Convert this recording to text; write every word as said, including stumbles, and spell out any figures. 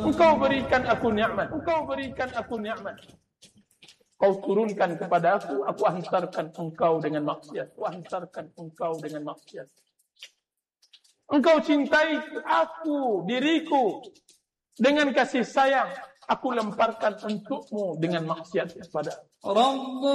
Engkau berikan aku nikmat. Engkau berikan aku nikmat. Kau turunkan kepada aku, aku hantarkan engkau dengan maksiat. Aku hantarkan engkau dengan maksiat. Engkau cintai aku, diriku, dengan kasih sayang. Aku lemparkan untukmu dengan maksiat kepada aku.